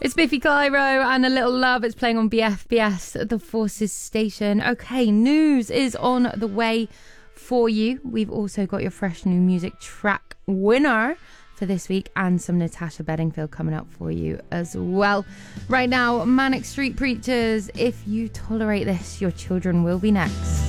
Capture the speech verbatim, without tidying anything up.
It's Biffy Clyro and A Little Love. It's playing on B F B S, the Forces station. Okay, news is on the way for you. We've also got your fresh new music track winner for this week and some Natasha Bedingfield coming up for you as well. Right now, Manic Street Preachers, If You Tolerate This, Your Children Will Be Next.